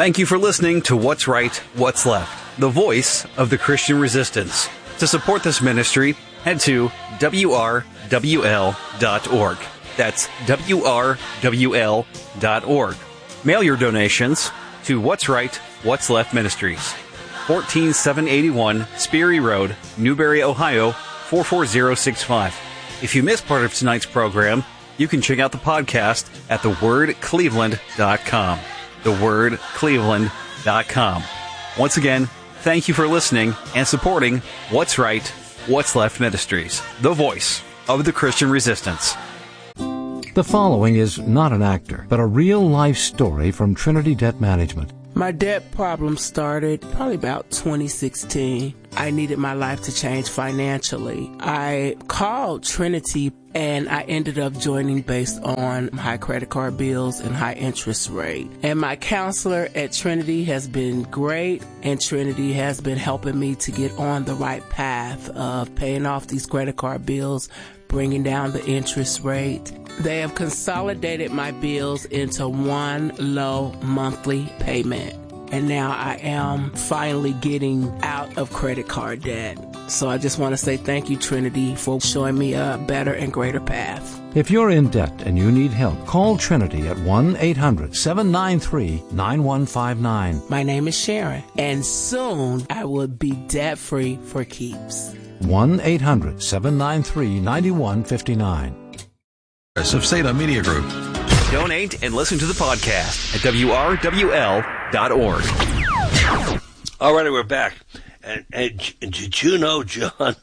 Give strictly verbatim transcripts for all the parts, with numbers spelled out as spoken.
Thank you for listening to What's Right, What's Left, the voice of the Christian resistance. To support this ministry, head to W R W L dot org. That's W R W L dot org. Mail your donations to What's Right, What's Left Ministries, fourteen seven eighty-one Sperry Road, Newberry, Ohio, four four zero six five. If you missed part of tonight's program, you can check out the podcast at the word cleveland dot com. the word cleveland dot com. Once again, thank you for listening and supporting What's Right, What's Left Ministries, the voice of the Christian resistance. The following is not an actor, but a real-life story from Trinity Debt Management. My debt problem started probably about twenty sixteen. I needed my life to change financially. I called Trinity and I ended up joining based on high credit card bills and high interest rate. And my counselor at Trinity has been great, and Trinity has been helping me to get on the right path of paying off these credit card bills, bringing down the interest rate. They have consolidated my bills into one low monthly payment. And now I am finally getting out of credit card debt. So I just want to say thank you, Trinity, for showing me a better and greater path. If you're in debt and you need help, call Trinity at one eight hundred seven nine three nine one five nine. My name is Sharon, and soon I will be debt-free for keeps. one eight hundred seven nine three nine one five nine. Of Seda Media Group. Donate and listen to the podcast at W R W L dot org. All right, we're back. And, and, and did you know, John,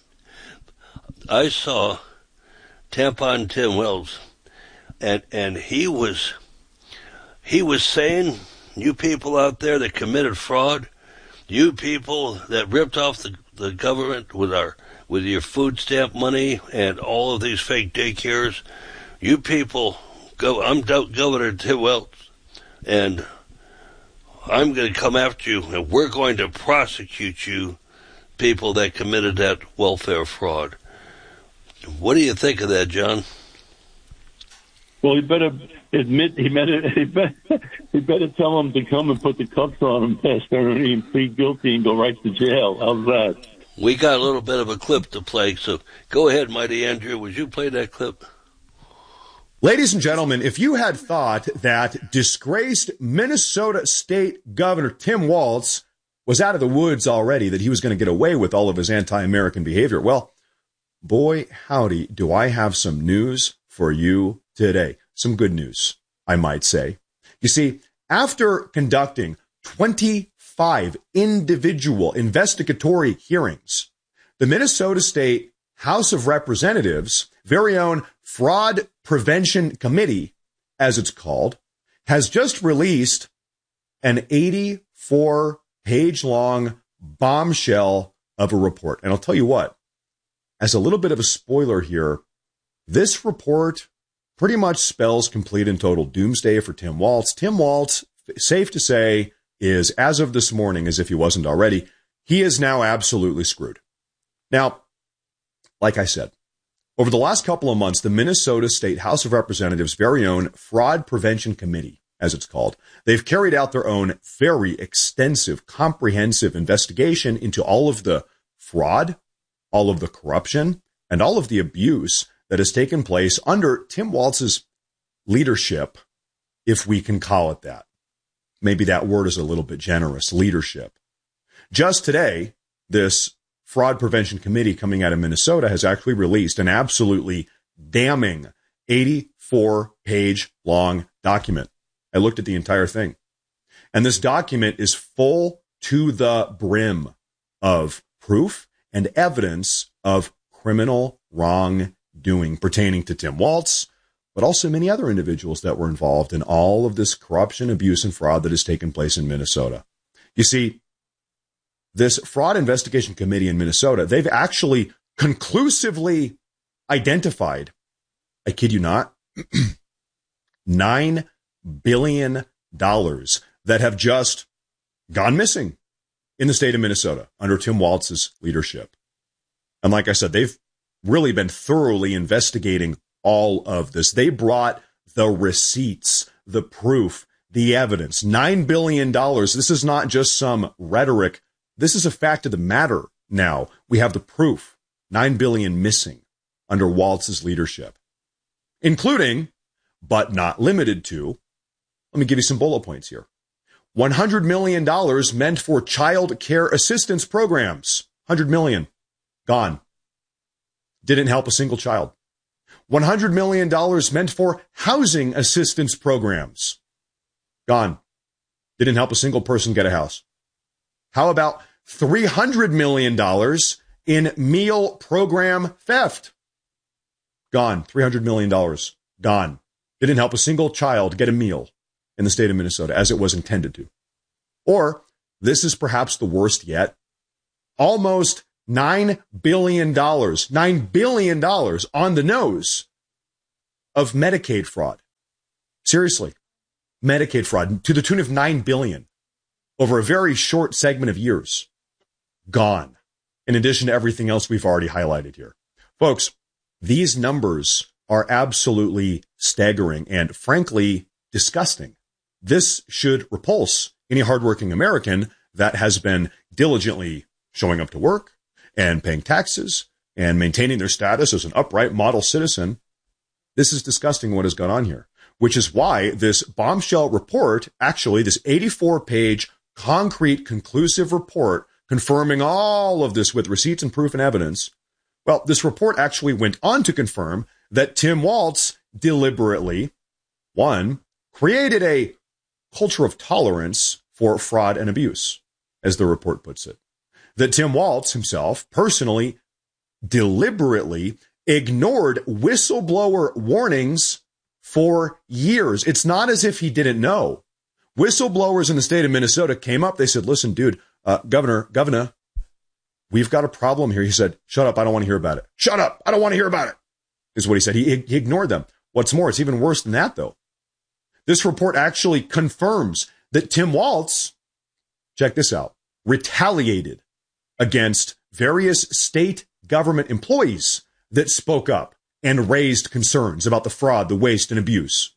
I saw Tampon Tim Wells, and and he was he was saying, you people out there that committed fraud, you people that ripped off the, the government with our with your food stamp money and all of these fake daycares, you people go. I'm Governor Tim Wells, and I'm going to come after you, and we're going to prosecute you, people that committed that welfare fraud. What do you think of that, John? Well, he better admit he better he better, he better tell him to come and put the cuffs on him, Pastor, and he plead guilty and go right to jail. How's that? We got a little bit of a clip to play, so go ahead, Mighty Andrew. Would you play that clip? Ladies and gentlemen, if you had thought that disgraced Minnesota State Governor Tim Walz was out of the woods already, that he was going to get away with all of his anti-American behavior, well, boy, howdy, do I have some news for you today. Some good news, I might say. You see, after conducting twenty-five individual investigatory hearings, the Minnesota State House of Representatives' very own Fraud Prevention Committee, as it's called, has just released an eighty-four page long bombshell of a report. And I'll tell you what, as a little bit of a spoiler here, this report pretty much spells complete and total doomsday for Tim Walz. Tim Walz, safe to say, is, as of this morning, as if he wasn't already, he is now absolutely screwed. Now, like I said, over the last couple of months, the Minnesota State House of Representatives' very own Fraud Prevention Committee, as it's called, they've carried out their own very extensive, comprehensive investigation into all of the fraud, all of the corruption, and all of the abuse that has taken place under Tim Walz's leadership, if we can call it that. Maybe that word is a little bit generous, leadership. Just today, this Fraud Prevention Committee coming out of Minnesota has actually released an absolutely damning eighty-four page long document. I looked at the entire thing. And this document is full to the brim of proof and evidence of criminal wrongdoing pertaining to Tim Walz, but also many other individuals that were involved in all of this corruption, abuse, and fraud that has taken place in Minnesota. You see, this Fraud Investigation Committee in Minnesota, they've actually conclusively identified, I kid you not, nine billion dollars that have just gone missing in the state of Minnesota under Tim Walz's leadership. And like I said, they've really been thoroughly investigating all of this. They brought the receipts, the proof, the evidence. nine billion dollars. This is not just some rhetoric. This is a fact of the matter now. We have the proof. nine billion dollars missing under Waltz's leadership, including, but not limited to, let me give you some bullet points here. one hundred million dollars meant for child care assistance programs. one hundred million dollars gone. Didn't help a single child. one hundred million dollars meant for housing assistance programs. Gone. Didn't help a single person get a house. How about three hundred million dollars in meal program theft? Gone. three hundred million dollars. Gone. Didn't help a single child get a meal in the state of Minnesota as it was intended to. Or, this is perhaps the worst yet, almost nine billion dollars, nine billion dollars on the nose of Medicaid fraud. Seriously, Medicaid fraud to the tune of nine billion dollars over a very short segment of years. Gone. In addition to everything else we've already highlighted here. Folks, these numbers are absolutely staggering and frankly disgusting. This should repulse any hardworking American that has been diligently showing up to work and paying taxes and maintaining their status as an upright model citizen. This is disgusting what has gone on here, which is why this bombshell report, actually this eighty-four page concrete conclusive report confirming all of this with receipts and proof and evidence. Well, this report actually went on to confirm that Tim Waltz deliberately, one, created a culture of tolerance for fraud and abuse, as the report puts it. That Tim Waltz himself personally, deliberately ignored whistleblower warnings for years. It's not as if he didn't know. Whistleblowers in the state of Minnesota came up. They said, listen, dude, uh, governor, governor, we've got a problem here. He said, shut up. I don't want to hear about it. Shut up. I don't want to hear about it, is what he said. He, he ignored them. What's more, it's even worse than that, though. This report actually confirms that Tim Waltz, check this out, retaliated against various state government employees that spoke up and raised concerns about the fraud, the waste, and abuse.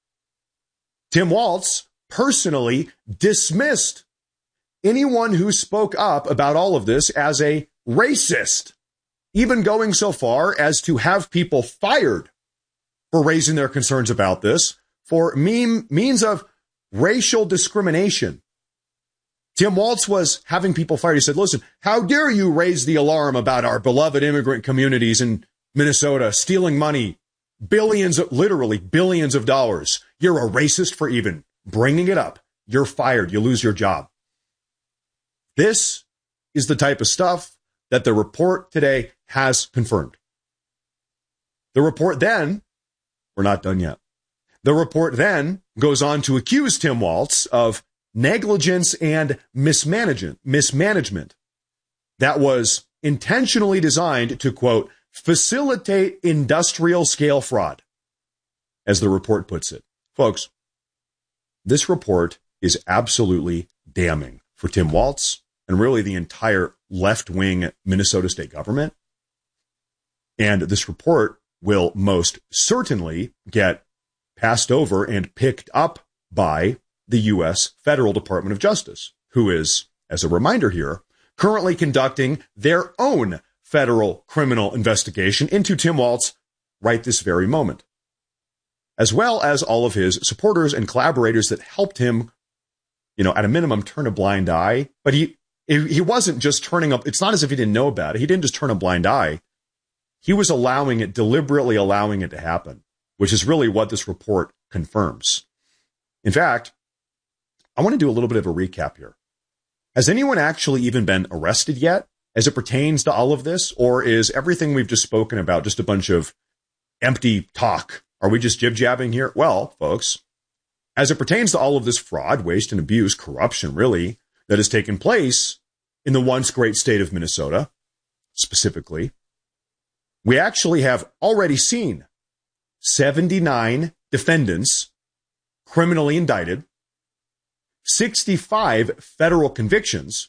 Tim Waltz personally dismissed anyone who spoke up about all of this as a racist, even going so far as to have people fired for raising their concerns about this for meme, means of racial discrimination. Tim Waltz was having people fired. He said, listen, how dare you raise the alarm about our beloved immigrant communities in Minnesota stealing money, billions, of, literally billions of dollars. You're a racist for even bringing it up. You're fired. You lose your job. This is the type of stuff that the report today has confirmed. The report then, we're not done yet. The report then goes on to accuse Tim Waltz of negligence and mismanagement, mismanagement that was intentionally designed to, quote, facilitate industrial scale fraud, as the report puts it. Folks, this report is absolutely damning for Tim Waltz and really the entire left-wing Minnesota state government. And this report will most certainly get passed over and picked up by the U S Federal Department of Justice, who is, as a reminder here, currently conducting their own federal criminal investigation into Tim Waltz right this very moment, as well as all of his supporters and collaborators that helped him, you know, at a minimum, turn a blind eye. But he he wasn't just turning up. It's not as if he didn't know about it. He didn't just turn a blind eye. He was allowing it, deliberately allowing it to happen, which is really what this report confirms. In fact, I want to do a little bit of a recap here. Has anyone actually even been arrested yet as it pertains to all of this? Or is everything we've just spoken about just a bunch of empty talk? Are we just jib-jabbing here? Well, folks, as it pertains to all of this fraud, waste, and abuse, corruption, really, that has taken place in the once great state of Minnesota, specifically, we actually have already seen seventy-nine defendants criminally indicted, sixty-five federal convictions,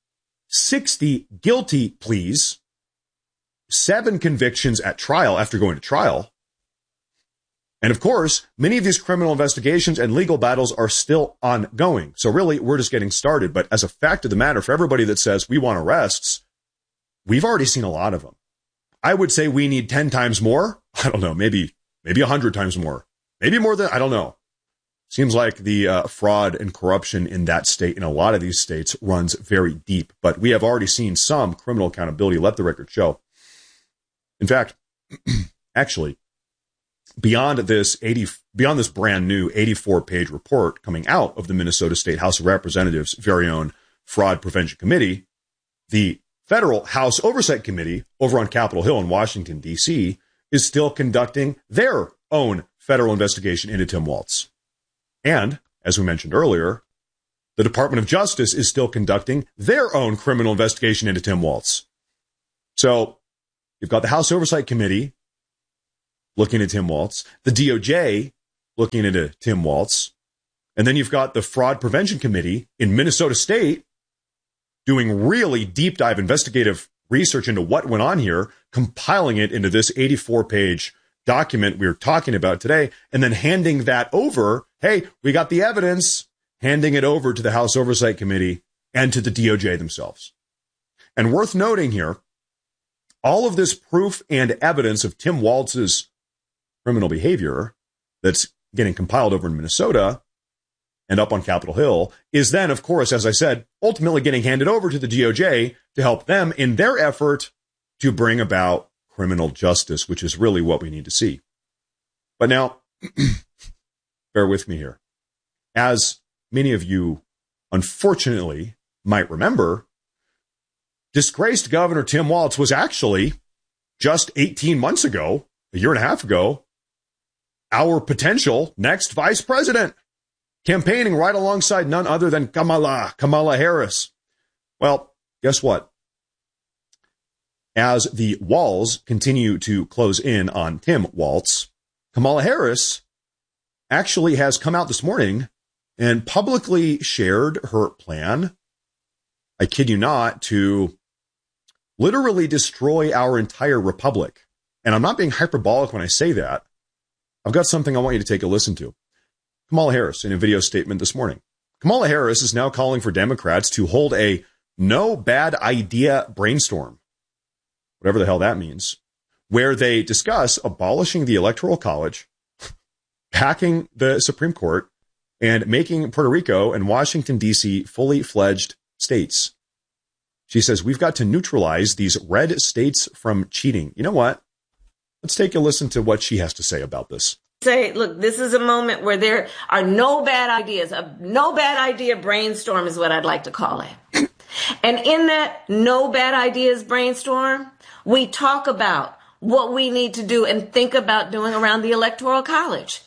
sixty guilty pleas, seven convictions at trial after going to trial, And of course, many of these criminal investigations and legal battles are still ongoing. So really, we're just getting started. But as a fact of the matter, for everybody that says we want arrests, we've already seen a lot of them. I would say we need ten times more. I don't know, maybe, maybe one hundred times more. Maybe more than, I don't know. Seems like the uh, fraud and corruption in that state, in a lot of these states, runs very deep. But we have already seen some criminal accountability, let the record show. In fact, actually, beyond this eighty, beyond this brand new eighty-four page report coming out of the Minnesota State House of Representatives' very own Fraud Prevention Committee, the Federal House Oversight Committee over on Capitol Hill in Washington, D C, is still conducting their own federal investigation into Tim Walz. And, as we mentioned earlier, the Department of Justice is still conducting their own criminal investigation into Tim Walz. So, you've got the House Oversight Committee looking at Tim Walz, the D O J looking into Tim Walz, and then you've got the Fraud Prevention Committee in Minnesota State doing really deep dive investigative research into what went on here, compiling it into this eighty-four page document we were talking about today, and then handing that over. Hey, we got the evidence, handing it over to the House Oversight Committee and to the D O J themselves. And worth noting here, all of this proof and evidence of Tim Walz's criminal behavior that's getting compiled over in Minnesota and up on Capitol Hill is then, of course, as I said, ultimately getting handed over to the D O J to help them in their effort to bring about criminal justice, which is really what we need to see. But now, bear with me here. As many of you, unfortunately, might remember, disgraced Governor Tim Walz was actually, just eighteen months ago, a year and a half ago, our potential next vice president, campaigning right alongside none other than Kamala, Kamala Harris. Well, guess what? As the walls continue to close in on Tim Walz, Kamala Harris actually has come out this morning and publicly shared her plan, I kid you not, to literally destroy our entire republic. And I'm not being hyperbolic when I say that. I've got something I want you to take a listen to. Kamala Harris, in a video statement this morning. Kamala Harris is now calling for Democrats to hold a no bad idea brainstorm, whatever the hell that means, where they discuss abolishing the Electoral College, packing the Supreme Court, and making Puerto Rico and Washington, D C fully fledged states. She says, we've got to neutralize these red states from cheating. You know what? Let's take a listen to what she has to say about this. Say, look, this is a moment where there are no bad ideas. A no bad idea brainstorm is what I'd like to call it. And in that no bad ideas brainstorm, we talk about what we need to do and think about doing around the Electoral College.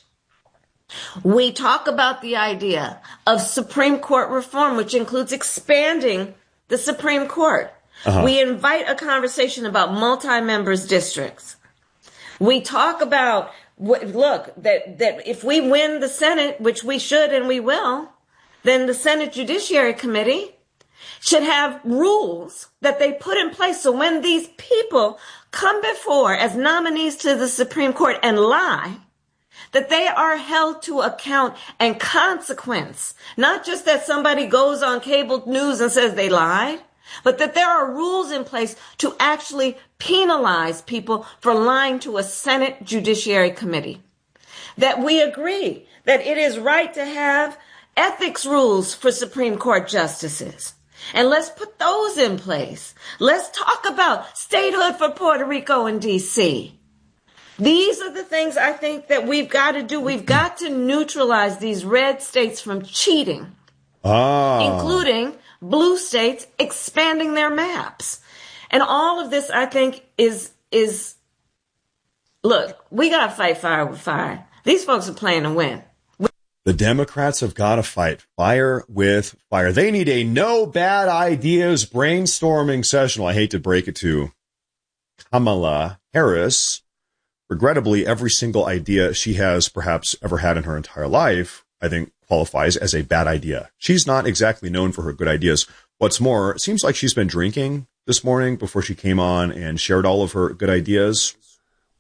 We talk about the idea of Supreme Court reform, which includes expanding the Supreme Court. Uh-huh. We invite a conversation about multi-members districts. We talk about, look, that, that if we win the Senate, which we should and we will, then the Senate Judiciary Committee should have rules that they put in place so when these people come before as nominees to the Supreme Court and lie, that they are held to account and consequence. Not just that somebody goes on cable news and says they lied, but that there are rules in place to actually penalize people for lying to a Senate Judiciary Committee. That we agree that it is right to have ethics rules for Supreme Court justices. And let's put those in place. Let's talk about statehood for Puerto Rico and D C. These are the things I think that we've got to do. We've got to neutralize these red states from cheating, ah. including blue states expanding their maps. And all of this, I think, is, is look, we got to fight fire with fire. These folks are playing to win. The Democrats have got to fight fire with fire. They need a no bad ideas brainstorming session. Well, I hate to break it to Kamala Harris. Regrettably, every single idea she has perhaps ever had in her entire life, I think, qualifies as a bad idea. She's not exactly known for her good ideas. What's more, it seems like she's been drinking this morning before she came on and shared all of her good ideas.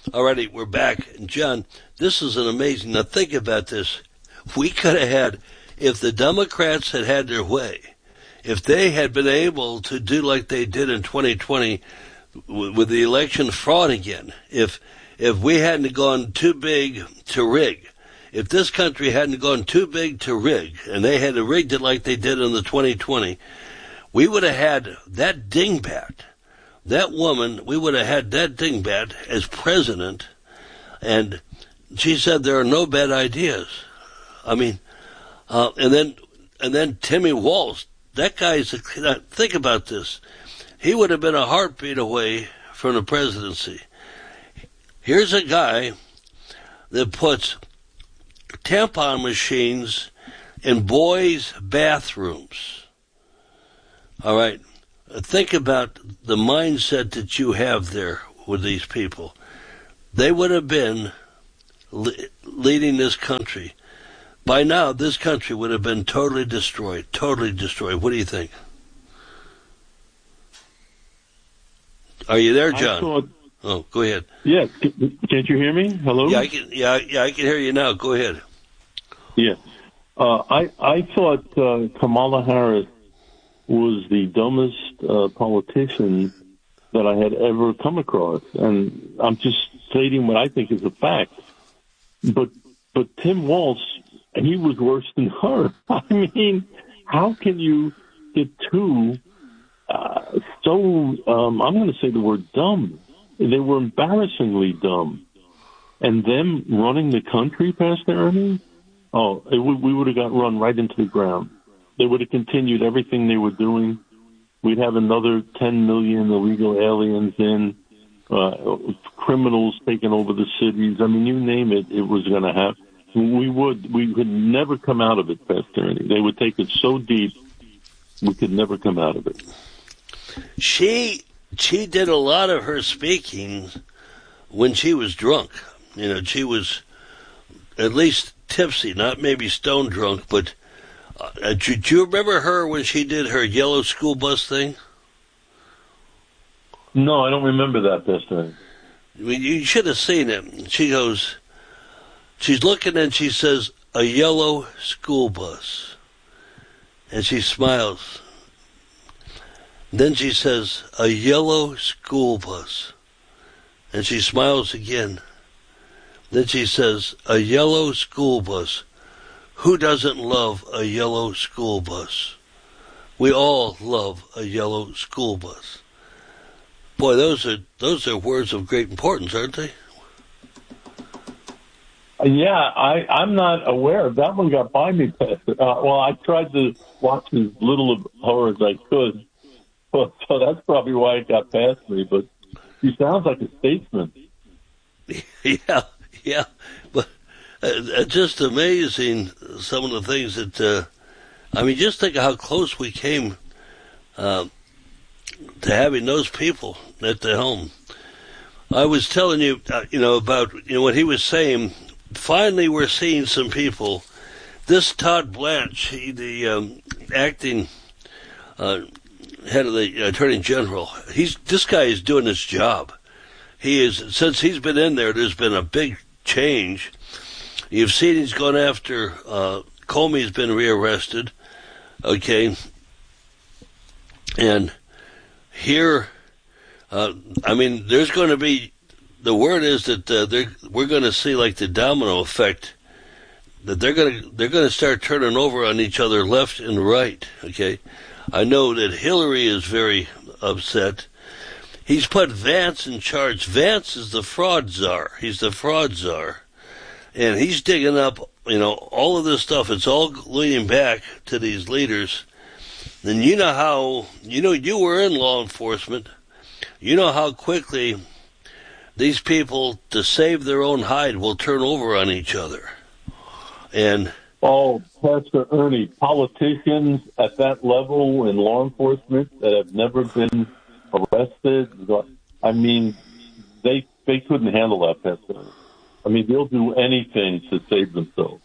Alrighty, we're back. And John, this is an amazing, now think about this. We could have had, if the Democrats had had their way, if they had been able to do like they did in twenty twenty with the election fraud again, if if we hadn't gone too big to rig, if this country hadn't gone too big to rig, and they had rigged it like they did in the twenty twenty, we would have had that dingbat, that woman, we would have had that dingbat as president, and she said there are no bad ideas. I mean, uh, and then and then Timmy Walz, that guy's, a, think about this, he would have been a heartbeat away from the presidency. Here's a guy that puts tampon machines in boys' bathrooms. All right. Think about the mindset that you have there with these people. They would have been le- leading this country. By now, this country would have been totally destroyed, totally destroyed. What do you think? Are you there, John? Thought, oh, go ahead. Yeah, can't you hear me? Hello? Yeah, I can. Yeah, yeah, I can hear you now. Go ahead. Yeah, uh, I I thought uh, Kamala Harris was the dumbest uh, politician that I had ever come across, and I'm just stating what I think is a fact. But but Tim Walz, he was worse than her. I mean, how can you get two uh, so? Um, I'm going to say the word dumb. They were embarrassingly dumb, and them running the country, Pastor Ernie. Oh, it, we would have got run right into the ground. They would have continued everything they were doing. We'd have another ten million illegal aliens in, uh, criminals taking over the cities. I mean, you name it, it was going to happen. We would, we could never come out of it, Pastor Ernie. They would take it so deep, we could never come out of it. She, she did a lot of her speaking when she was drunk. You know, she was at least tipsy, not maybe stone drunk, but uh, do, do you remember her when she did her yellow school bus thing? No, I don't remember that, Pastor Ernie. I mean, you should have seen it. She goes, she's looking and she says, a yellow school bus. And she smiles. Then she says, a yellow school bus. And she smiles again. Then she says, a yellow school bus. Who doesn't love a yellow school bus? We all love a yellow school bus. Boy, those are those are words of great importance, aren't they? Yeah, I, I'm not aware of that one. Got by me, Pastor. Uh, well, I tried to watch as little of her as I could, so, so that's probably why it got past me. But she sounds like a statesman. Yeah, yeah, but uh, just amazing some of the things that. Uh, I mean, just think of how close we came uh, to having those people at the helm. I was telling you, uh, you know, about you know what he was saying. Finally, we're seeing some people. This Todd Blanche, he, the um, acting uh, head of the Attorney General, he's this guy is doing his job. He is since he's been in there. There's been a big change. You've seen he's gone after uh, Comey's been rearrested. Okay, and here, uh, I mean, there's going to be. The word is that uh, we're going to see like the domino effect, that they're going to they're going to start turning over on each other left and right. Okay, I know that Hillary is very upset. He's put Vance in charge. Vance is the fraud czar. He's the fraud czar, and he's digging up you know all of this stuff. It's all leading back to these leaders. And you know how you know you were in law enforcement. You know how quickly these people, to save their own hide, will turn over on each other. And oh, Pastor Ernie, politicians at that level in law enforcement that have never been arrested, I mean, they they couldn't handle that, Pastor Ernie. I mean, they'll do anything to save themselves.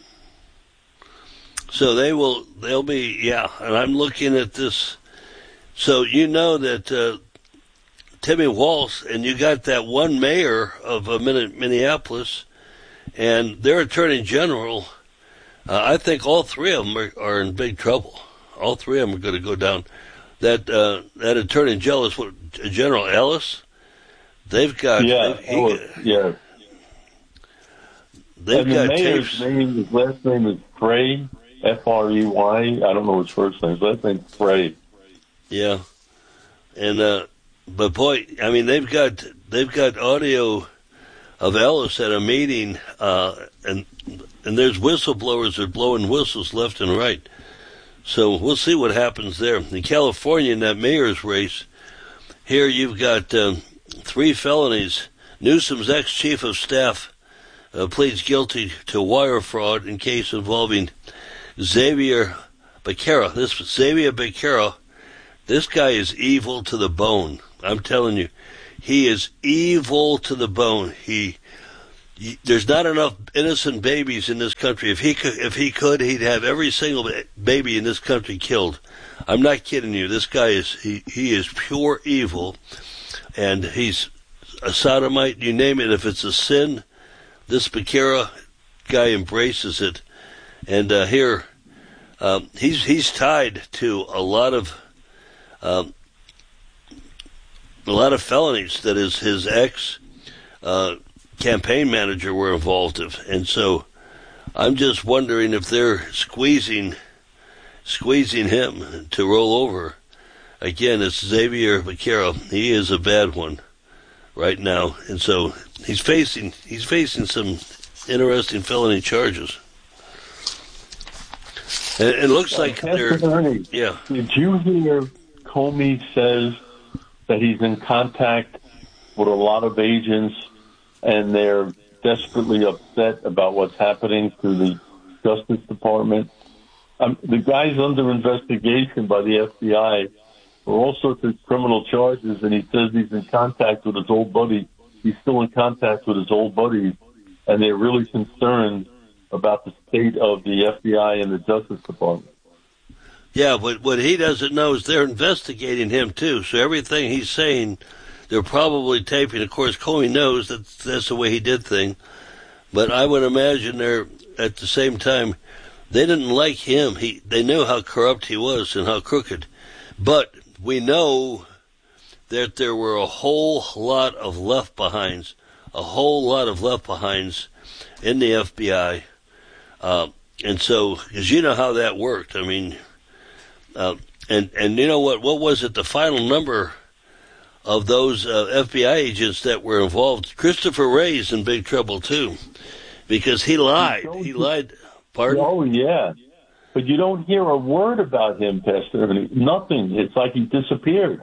So they will, they'll be, yeah, and I'm looking at this. So you know that uh, Timmy Walz, and you got that one mayor of uh, Minneapolis, and their attorney general. Uh, I think all three of them are, are in big trouble. All three of them are going to go down. That uh, that attorney general, what, General Ellis, they've got. Yeah, they've, he, Ellis, yeah. They've and got the mayor's tapes. name, his last name is Frey, F R E Y. I don't know his first name. His last name's Frey. Yeah, and uh, but boy, I mean, they've got they've got audio of Ellis at a meeting, uh, and and there's whistleblowers that are blowing whistles left and right. So we'll see what happens there. In California, in that mayor's race, here you've got um, three felonies. Newsom's ex-chief of staff uh, pleads guilty to wire fraud in case involving Xavier Becerra. This Xavier Becerra, this guy is evil to the bone. I'm telling you, he is evil to the bone. He, he there's not enough innocent babies in this country. If he could, if he could, he'd have every single baby in this country killed. I'm not kidding you. This guy is he, he is pure evil, and he's a sodomite. You name it. If it's a sin, this Becerra guy embraces it. And uh, here, um, he's he's tied to a lot of um, a lot of felonies that his his ex uh, campaign manager were involved in, and so I'm just wondering if they're squeezing squeezing him to roll over. Again, it's Xavier Becerra. He is a bad one right now, and so he's facing he's facing some interesting felony charges. And it looks uh, like they're Ernie, yeah. Did you hear Comey says that he's in contact with a lot of agents, and they're desperately upset about what's happening to the Justice Department? Um, the guy's under investigation by the F B I for all sorts of criminal charges, and he says he's in contact with his old buddy. He's still in contact with his old buddies, and they're really concerned about the state of the F B I and the Justice Department. Yeah, but what he doesn't know is they're investigating him, too. So everything he's saying, they're probably taping. Of course, Comey knows that that's the way he did things. But I would imagine they're, at the same time, they didn't like him. He, they knew how corrupt he was and how crooked. But we know that there were a whole lot of left-behinds, a whole lot of left-behinds in the F B I. Uh, and so, because you know how that worked. I mean... Uh, and, and you know what, what was it, the final number of those uh, F B I agents that were involved? Christopher Wray's in big trouble, too, because he lied. He lied. Pardon? Oh, yeah. But you don't hear a word about him, Pastor. Nothing. It's like he disappeared.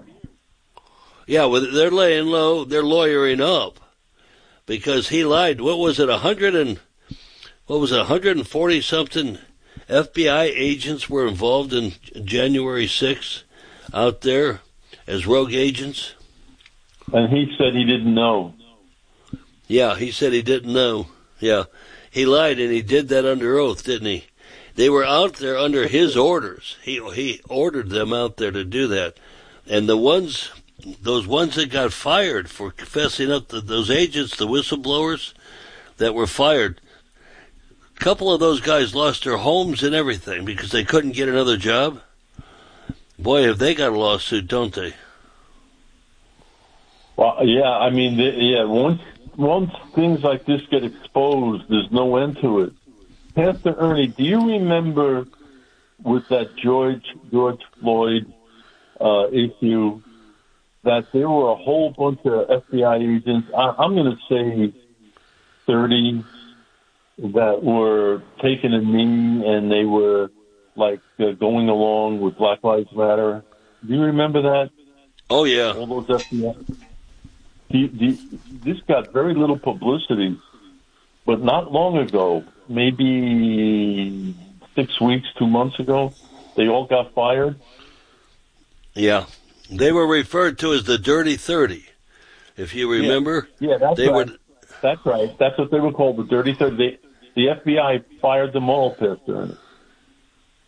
Yeah, well, they're laying low. They're lawyering up because he lied. What was it, one hundred and, what was it, one hundred forty something F B I agents were involved in January sixth out there as rogue agents? And he said he didn't know. Yeah, he said he didn't know. Yeah, he lied, and he did that under oath, didn't he? They were out there under his orders. He he ordered them out there to do that. And the ones, those ones that got fired for confessing up, to those agents, the whistleblowers that were fired, a couple of those guys lost their homes and everything because they couldn't get another job. Boy, have they got a lawsuit, don't they? Well, yeah, I mean, yeah, once once things like this get exposed, there's no end to it. Pastor Ernie, do you remember with that George George Floyd uh, issue that there were a whole bunch of F B I agents, I, I'm going to say thirty, that were taking a knee and they were like uh, going along with Black Lives Matter? Do you remember that? Oh, yeah. All those F B I. Do you, do you, this got very little publicity, but not long ago, maybe six weeks, two months ago, they all got fired. Yeah. They were referred to as the Dirty thirty, if you remember. Yeah, yeah that's they right. Were... That's right. That's what they were called, the Dirty thirty. They, the F B I fired them all, Pastor.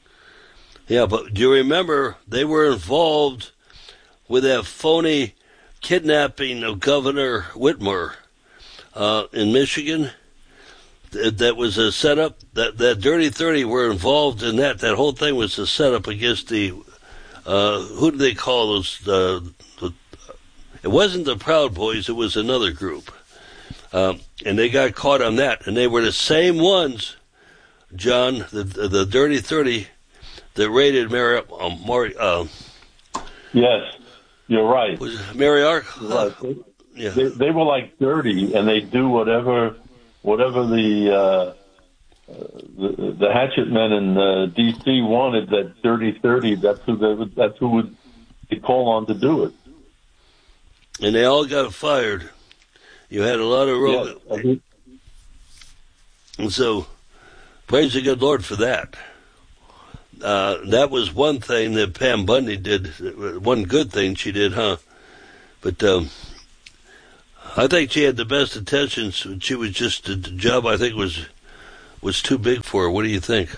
Yeah, but do you remember they were involved with that phony kidnapping of Governor Whitmer uh, in Michigan. Th- that was a setup. That that Dirty thirty were involved in that. That whole thing was a setup against the uh, who do they call those? Uh, the, it wasn't the Proud Boys. It was another group, um, and they got caught on that. And they were the same ones, John, the the, the Dirty thirty that raided Mary. Um, Mari, uh, yes, you're right. Was Mary Ark? Right. Uh, yeah. They, they were like dirty, and they do whatever. Whatever the, uh, the the hatchet men in uh, D C wanted, that Dirty thirty, that's who they would, that's who would they call on to do it. And they all got fired. You had a lot of real, yeah. And so praise the good Lord for that. Uh, that was one thing that Pam Bundy did. One good thing she did, huh? But. Um, I think she had the best intentions. She was just the job. I think was was too big for her. What do you think?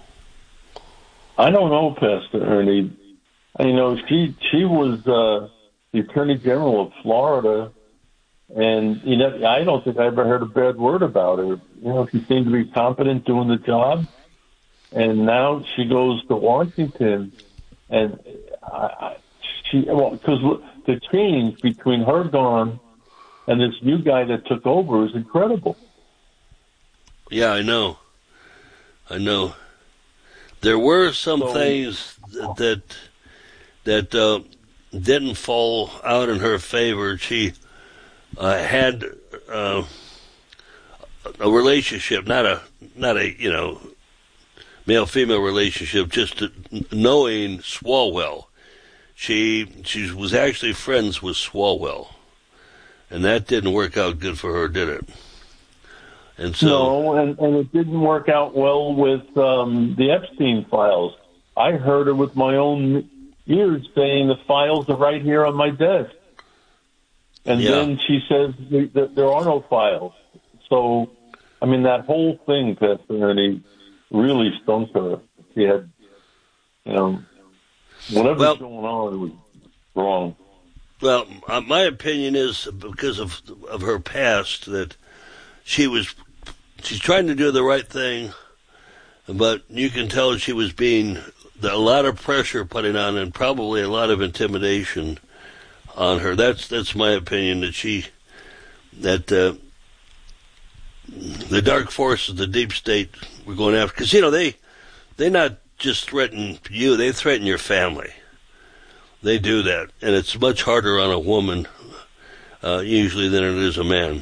I don't know, Pastor Ernie. You know, she she was uh, the Attorney General of Florida, and you know, I don't think I ever heard a bad word about her. You know, she seemed to be competent doing the job, and now she goes to Washington, and I, I, she well because the change between her gone and this new guy that took over is incredible. Yeah, I know. I know. There were some so, things that that uh, didn't fall out in her favor. She uh, had uh, a relationship, not a not a you know male-female relationship, just to, knowing Swalwell. She she was actually friends with Swalwell. And that didn't work out good for her, did it? And so, no, and, and it didn't work out well with um, the Epstein files. I heard her with my own ears saying the files are right here on my desk. And yeah. then she says that there are no files. So, I mean, that whole thing, Pastor Ernie, really stunk her. She had, you know, whatever's well, going on, it was wrong. Well, uh, my opinion is because of of her past that she was she's trying to do the right thing, but you can tell she was being a lot of pressure putting on and probably a lot of intimidation on her. That's that's my opinion that she that uh, the dark forces, the deep state, were going after because you know they they not just threaten you; they threaten your family. They do that, and it's much harder on a woman uh, usually than it is a man.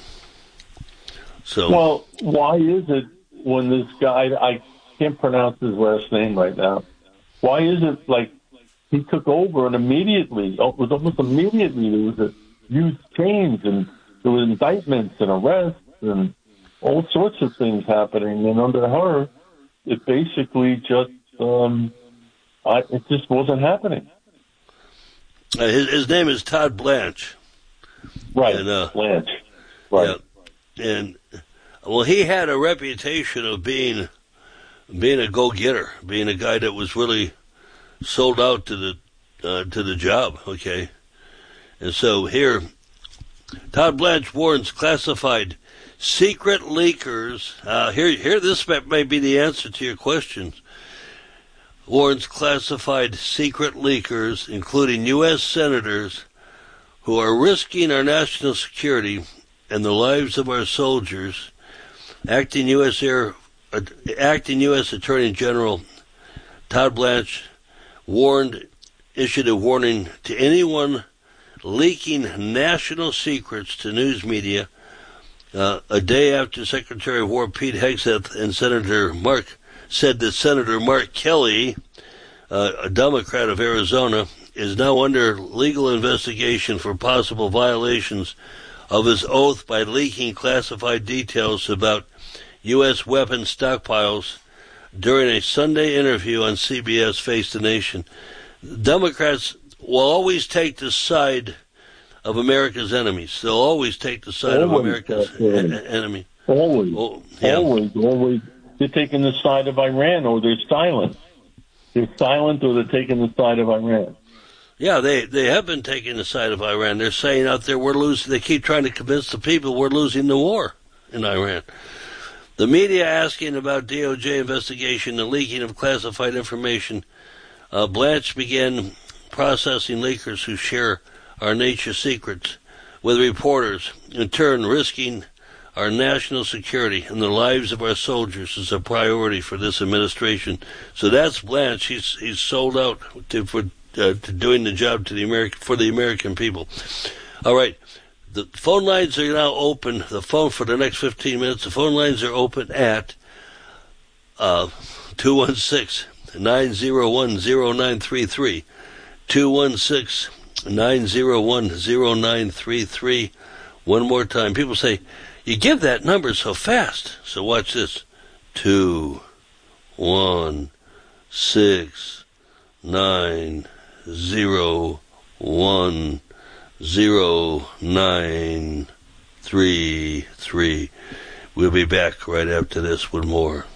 So, well, why is it when this guy, I can't pronounce his last name right now, why is it like he took over and immediately, it was almost immediately, there was a huge change and there were indictments and arrests and all sorts of things happening, and under her, it basically just, um, I, it just wasn't happening. Uh, his, his name is Todd Blanche. Right, and, uh, Blanche. Right. Yeah, and, well, he had a reputation of being being a go-getter, being a guy that was really sold out to the uh, to the job, okay? And so here, Todd Blanche warns classified secret leakers. Uh, here, here, this may be the answer to your questions. Warns classified secret leakers, including U S senators, who are risking our national security and the lives of our soldiers. Acting U S Air, uh, acting U S Attorney General Todd Blanche warned, issued a warning to anyone leaking national secrets to news media uh, a day after Secretary of War Pete Hegseth and Senator Mark said that Senator Mark Kelly, uh, a Democrat of Arizona, is now under legal investigation for possible violations of his oath by leaking classified details about U S weapons stockpiles during a Sunday interview on C B S Face the Nation. Democrats will always take the side of America's enemies. They'll always take the side always, of America's uh, enemy. Always. Oh, yeah. Always, always. They're taking the side of Iran, or they're silent. They're silent, or they're taking the side of Iran. Yeah, they, they have been taking the side of Iran. They're saying out there we're losing. They keep trying to convince the people we're losing the war in Iran. The media asking about D O J investigation and leaking of classified information. Uh, Blanche began processing leakers who share our nature secrets with reporters, in turn risking our national security and the lives of our soldiers is a priority for this administration. So that's Blanche. He's he's sold out to for uh, to doing the job to the American for the American people. All right, the phone lines are now open. The phone for the next fifteen minutes. The phone lines are open at uh, two one six, nine zero one, zero nine three three, two one six, nine zero one, zero nine three three. One more time. People say, you give that number so fast. So watch this. Two, one, six, nine, zero, one, zero, nine, three, three. We'll be back right after this with more.